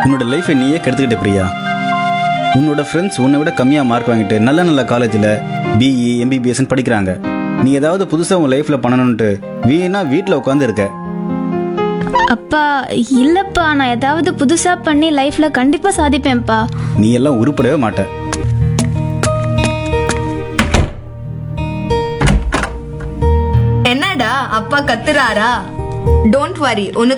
உன்னோட லைஃபை நீயே கெடுத்துக்கிட்ட பிரியா. உன்னோட ஃப்ரெண்ட்ஸ் உன்னை விட கம்மியாக மார்க் வாங்கிட்டு நல்ல நல்ல காலேஜில் பிஇ எம்பிபிஎஸ்ன்னு படிக்கிறாங்க. நீ ஏதாவது புதுசாக உன் லைஃப்பில் பண்ணணுன்ட்டு வீணா வீட்டில் உட்காந்து இருக்க. அப்பா இல்லப்பா, நான் ஏதாவது புதுசா பண்ணி லைஃப்ல கண்டிப்பா சாதிப்பேன்ப்பா. நீ எல்லாம் உருப்படவே மாட்ட. என்னடா அப்பா கத்துறாரா? டோன்ட் வரி, உனக்கு